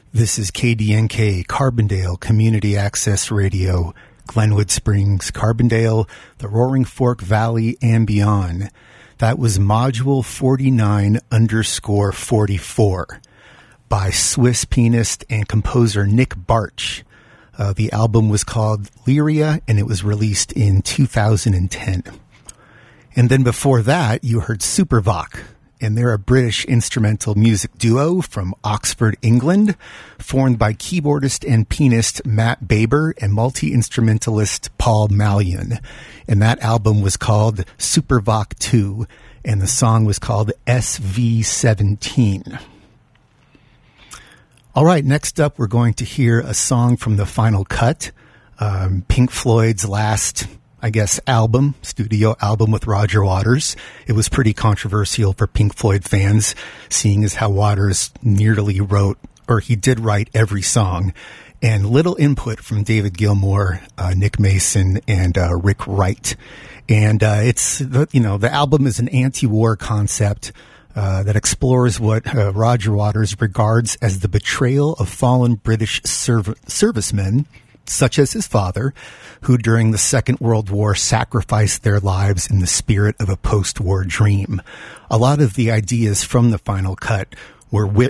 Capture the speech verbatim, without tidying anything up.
This is K D N K, Carbondale Community Access Radio, Glenwood Springs, Carbondale, the Roaring Fork Valley, and beyond. That was Module forty-nine underscore forty-four by Swiss pianist and composer Nick Bartsch. Uh, the album was called Lyria, and it was released in two thousand ten. And then before that, you heard Supervoc, and they're a British instrumental music duo from Oxford, England, formed by keyboardist and pianist Matt Baber and multi-instrumentalist Paul Mallion. And that album was called Supervoc two, and the song was called S V seventeen. All right, next up, we're going to hear a song from the Final Cut, um, Pink Floyd's last, I guess, album, studio album with Roger Waters. It was pretty controversial for Pink Floyd fans, seeing as how Waters nearly wrote, or he did write every song, and little input from David Gilmour, uh, Nick Mason, and uh, Rick Wright. And uh, it's, the, you know, the album is an anti-war concept uh, that explores what uh, Roger Waters regards as the betrayal of fallen British serv- servicemen, such as his father, who during the Second World War sacrificed their lives in the spirit of a post-war dream. A lot of the ideas from the Final Cut were